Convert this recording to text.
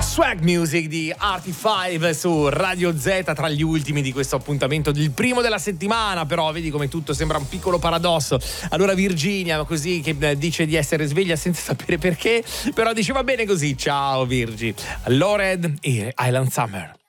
Swag Music di Artie5 su Radio Z, tra gli ultimi di questo appuntamento, il primo della settimana. Però vedi come tutto sembra un piccolo paradosso. Allora Virginia così che dice di essere sveglia senza sapere perché, però dice va bene così. Ciao Virgi. Lored e Island Summer.